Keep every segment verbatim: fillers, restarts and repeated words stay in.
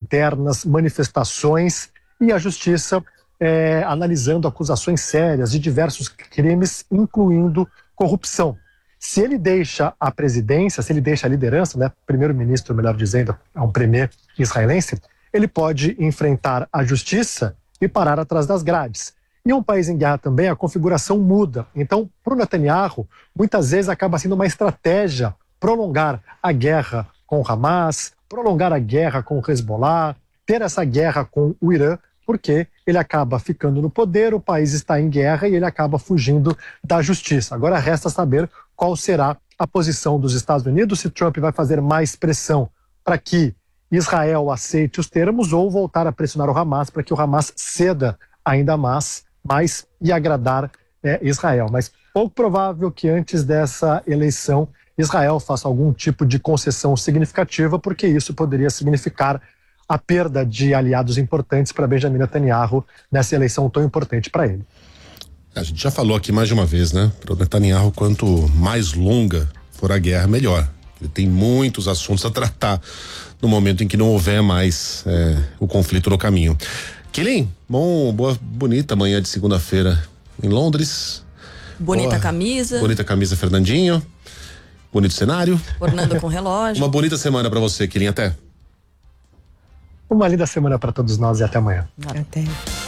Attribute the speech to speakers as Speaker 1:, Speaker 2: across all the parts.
Speaker 1: internas, manifestações e a justiça é, analisando acusações sérias de diversos crimes, incluindo corrupção. Se ele deixa a presidência, se ele deixa a liderança, né, primeiro-ministro, melhor dizendo, é um premier israelense, ele pode enfrentar a justiça e parar atrás das grades. Em um país em guerra também, a configuração muda. Então, para o Netanyahu, muitas vezes acaba sendo uma estratégia prolongar a guerra com o Hamas, prolongar a guerra com o Hezbollah, ter essa guerra com o Irã, porque ele acaba ficando no poder, o país está em guerra e ele acaba fugindo da justiça. Agora resta saber qual será a posição dos Estados Unidos, se Trump vai fazer mais pressão para que Israel aceite os termos ou voltar a pressionar o Hamas para que o Hamas ceda ainda mais, mais e agradar é, Israel. Mas pouco provável que antes dessa eleição Israel faça algum tipo de concessão significativa, porque isso poderia significar a perda de aliados importantes para Benjamin Netanyahu nessa eleição tão importante para ele.
Speaker 2: A gente já falou aqui mais de uma vez, né? Para o Netanyahu, quanto mais longa for a guerra, melhor. Ele tem muitos assuntos a tratar no momento em que não houver mais é, o conflito no caminho. Kilin, bom, boa, bonita manhã de segunda-feira em Londres.
Speaker 3: Bonita
Speaker 2: boa,
Speaker 3: camisa.
Speaker 2: Bonita camisa, Fernandinho. Bonito cenário.
Speaker 3: Ornando com relógio.
Speaker 2: Uma bonita semana para você, Kilin, até.
Speaker 1: Uma linda semana para todos nós e até amanhã.
Speaker 3: Até.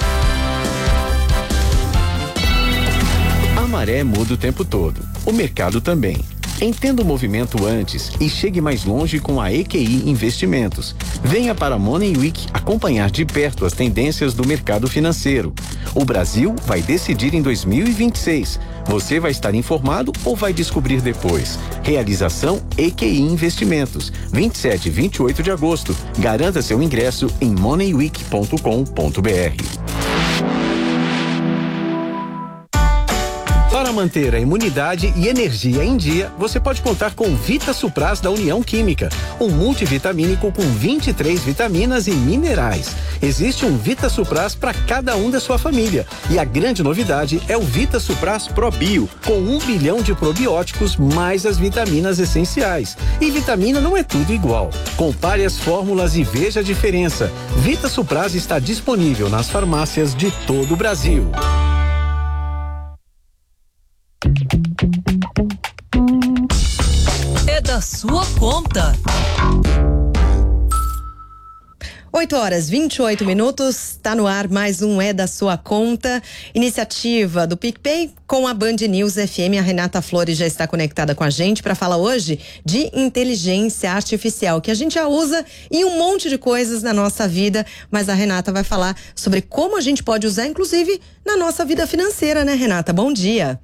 Speaker 4: A maré muda o tempo todo. O mercado também. Entenda o movimento antes e chegue mais longe com a E Q I Investimentos. Venha para a Money Week acompanhar de perto as tendências do mercado financeiro. O Brasil vai decidir em dois mil e vinte e seis. Você vai estar informado ou vai descobrir depois? Realização E Q I Investimentos. vinte e sete e vinte e oito de agosto. Garanta seu ingresso em money week ponto com ponto b r. Para manter a imunidade e energia em dia, você pode contar com Vita Supras da União Química, um multivitamínico com vinte e três vitaminas e minerais. Existe um Vita Supras para cada um da sua família. E a grande novidade é o Vita Supras Pro Bio, com um bilhão de probióticos mais as vitaminas essenciais. E vitamina não é tudo igual. Compare as fórmulas e veja a diferença. Vita Supras está disponível nas farmácias de todo o Brasil.
Speaker 5: É da sua conta.
Speaker 3: oito horas, vinte e oito minutos, tá no ar mais um É da Sua Conta, iniciativa do PicPay com a Band News F M. A Renata Flores já está conectada com a gente para falar hoje de inteligência artificial, que a gente já usa em um monte de coisas na nossa vida, mas a Renata vai falar sobre como a gente pode usar, inclusive, na nossa vida financeira, né, Renata? Bom dia.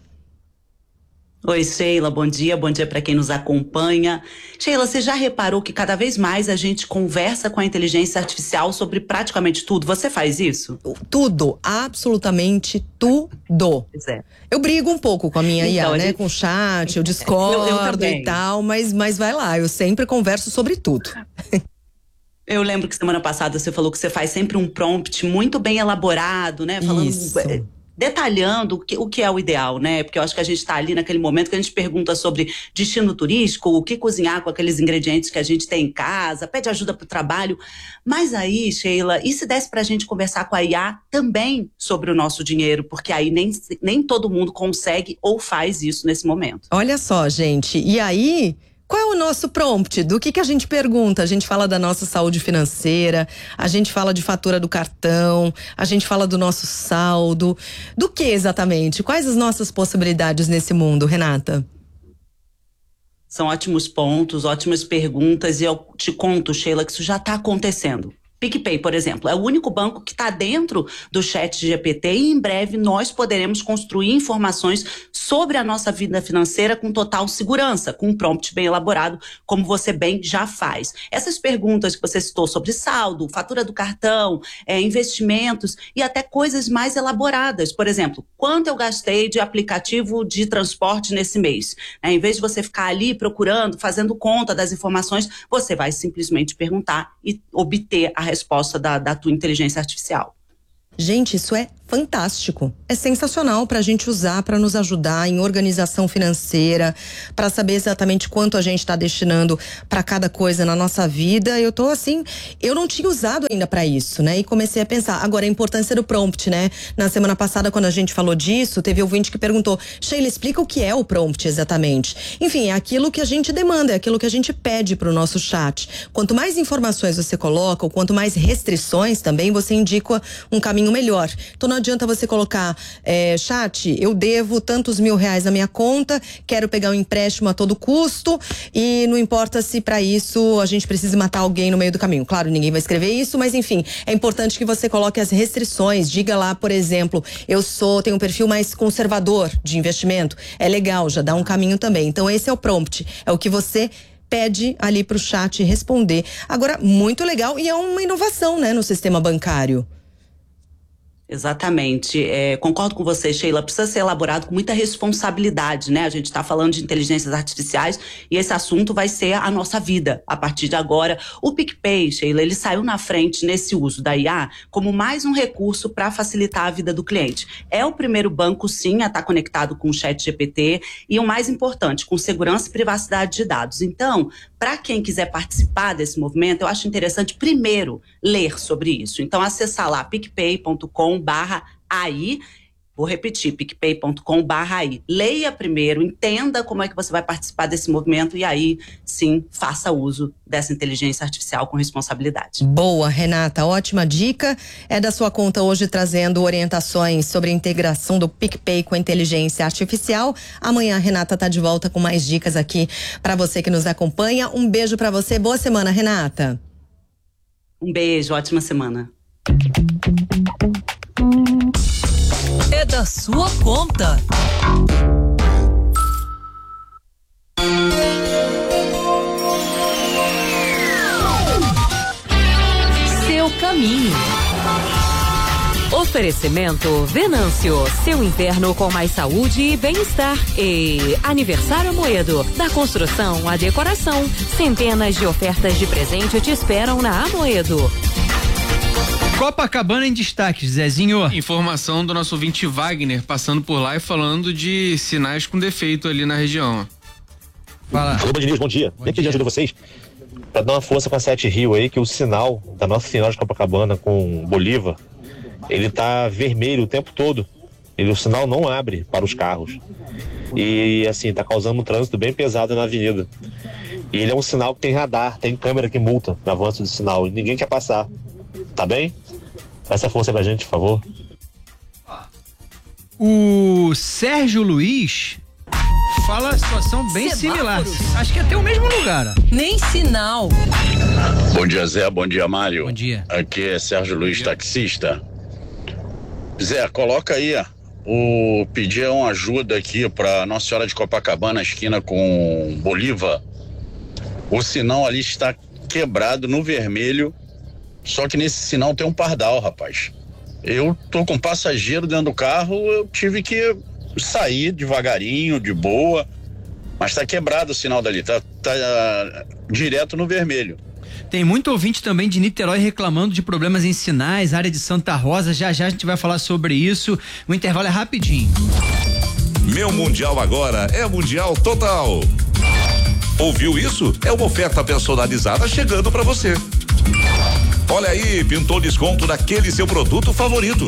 Speaker 6: Oi, Sheila, bom dia, bom dia para quem nos acompanha. Sheila, você já reparou que cada vez mais a gente conversa com a inteligência artificial sobre praticamente tudo? Você faz isso?
Speaker 3: Tudo, absolutamente tudo.
Speaker 6: Pois é.
Speaker 3: Eu brigo um pouco com a minha
Speaker 6: então,
Speaker 3: I A, né?
Speaker 6: Gente...
Speaker 3: Com o chat, eu discordo
Speaker 6: eu, eu
Speaker 3: e tal, mas, mas vai lá, eu sempre converso sobre tudo.
Speaker 6: Eu lembro que semana passada você falou que você faz sempre um prompt muito bem elaborado, né? Falando...
Speaker 3: Isso.
Speaker 6: Detalhando o que, o que é o ideal, né? Porque eu acho que a gente está ali naquele momento que a gente pergunta sobre destino turístico, o que cozinhar com aqueles ingredientes que a gente tem em casa, pede ajuda para o trabalho. Mas aí, Sheila, e se desse para a gente conversar com a I A também sobre o nosso dinheiro? Porque aí nem, nem todo mundo consegue ou faz isso nesse momento.
Speaker 3: Olha só, gente, e aí... Qual é o nosso prompt? Do que que a gente pergunta? A gente fala da nossa saúde financeira, a gente fala de fatura do cartão, a gente fala do nosso saldo. Do que exatamente? Quais as nossas possibilidades nesse mundo, Renata?
Speaker 6: São ótimos pontos, ótimas perguntas, e eu te conto, Sheila, que isso já está acontecendo. PicPay, por exemplo, é o único banco que está dentro do chat G P T e em breve nós poderemos construir informações sobre a nossa vida financeira com total segurança, com um prompt bem elaborado, como você bem já faz. Essas perguntas que você citou sobre saldo, fatura do cartão, é, investimentos e até coisas mais elaboradas. Por exemplo, quanto eu gastei de aplicativo de transporte nesse mês? É, em vez de você ficar ali procurando, fazendo conta das informações, você vai simplesmente perguntar e obter a resposta da, da tua inteligência artificial.
Speaker 3: Gente, isso é fantástico. É sensacional para a gente usar, para nos ajudar em organização financeira, para saber exatamente quanto a gente está destinando para cada coisa na nossa vida. Eu tô assim, eu não tinha usado ainda para isso, né? E comecei a pensar. Agora, a importância do prompt, né? Na semana passada, quando a gente falou disso, teve ouvinte que perguntou: Sheila, explica o que é o prompt exatamente. Enfim, é aquilo que a gente demanda, é aquilo que a gente pede para o nosso chat. Quanto mais informações você coloca, ou quanto mais restrições também, você indica um caminho melhor. Então, não adianta você colocar, é, chat, eu devo tantos mil reais na minha conta, quero pegar um empréstimo a todo custo e não importa se para isso a gente precisa matar alguém no meio do caminho. Claro, ninguém vai escrever isso, mas enfim, é importante que você coloque as restrições. Diga lá, por exemplo, eu sou, tenho um perfil mais conservador de investimento. É legal, já dá um caminho também. Então esse é o prompt, é o que você pede ali pro chat responder. Agora, muito legal e é uma inovação, né, no sistema bancário.
Speaker 6: Exatamente. É, concordo com você, Sheila. Precisa ser elaborado com muita responsabilidade, né? A gente está falando de inteligências artificiais e esse assunto vai ser a nossa vida a partir de agora. O PicPay, Sheila, ele saiu na frente nesse uso da I A como mais um recurso para facilitar a vida do cliente. É o primeiro banco, sim, a estar conectado com o ChatGPT e o mais importante, com segurança e privacidade de dados. Então, para quem quiser participar desse movimento, eu acho interessante primeiro ler sobre isso. Então, acessar lá picpay ponto com barra A I. Vou repetir, picpay ponto com barra A I. Leia primeiro, entenda como é que você vai participar desse movimento e aí, sim, faça uso dessa inteligência artificial com responsabilidade.
Speaker 3: Boa, Renata, ótima dica. É da sua conta hoje trazendo orientações sobre a integração do PicPay com a inteligência artificial. Amanhã a Renata tá de volta com mais dicas aqui para você que nos acompanha. Um beijo para você, boa semana, Renata.
Speaker 6: Um beijo, ótima semana.
Speaker 5: É da sua conta. Seu caminho. Oferecimento Venâncio, seu inverno com mais saúde e bem-estar. E Aniversário Amoedo, da construção à decoração. Centenas de ofertas de presente te esperam na Amoedo.
Speaker 7: Copacabana em destaque, Zezinho.
Speaker 8: Informação do nosso ouvinte Wagner, passando por lá e falando de sinais com defeito ali na região.
Speaker 7: Fala.
Speaker 9: Alô, Band News, bom dia. Vem aqui diante de vocês para dar uma força para a Sete Rio aí, que o sinal da Nossa Senhora de Copacabana com Bolívar, ele tá vermelho o tempo todo. Ele, o sinal não abre para os carros. E assim, tá causando um trânsito bem pesado na avenida. E ele é um sinal que tem radar, tem câmera que multa no avanço do sinal. E ninguém quer passar. Tá bem? Essa força pra gente, por favor.
Speaker 7: O Sérgio Luiz fala a situação bem similar. Acho que é até o mesmo lugar.
Speaker 5: Nem sinal.
Speaker 10: Bom dia, Zé. Bom dia, Mário.
Speaker 7: Bom dia.
Speaker 10: Aqui é Sérgio Luiz, taxista. Zé, coloca aí, ó. O pedir uma ajuda aqui pra Nossa Senhora de Copacabana, esquina com Bolívar. O sinal ali está quebrado no vermelho. Só que nesse sinal tem um pardal, rapaz. Eu tô com um passageiro dentro do carro, eu tive que sair devagarinho, de boa, mas tá quebrado o sinal dali, tá, tá uh, direto no vermelho.
Speaker 7: Tem muito ouvinte também de Niterói reclamando de problemas em sinais, área de Santa Rosa, já já a gente vai falar sobre isso. O intervalo é rapidinho.
Speaker 11: Meu Mundial agora é Mundial Total. Ouviu isso? É uma oferta personalizada chegando pra você. Olha aí, pintou desconto daquele seu produto favorito.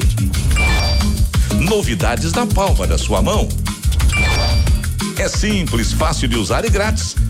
Speaker 11: Novidades na palma da sua mão. É simples, fácil de usar e grátis.